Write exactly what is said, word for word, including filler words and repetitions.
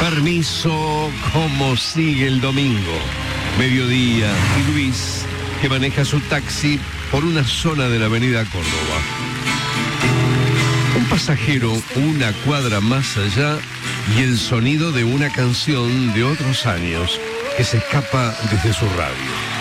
Permiso, ¿cómo sigue el domingo? Mediodía, y Luis, que maneja su taxi por una zona de la avenida Córdoba. Un pasajero una cuadra más allá y el sonido de una canción de otros años que se escapa desde su radio.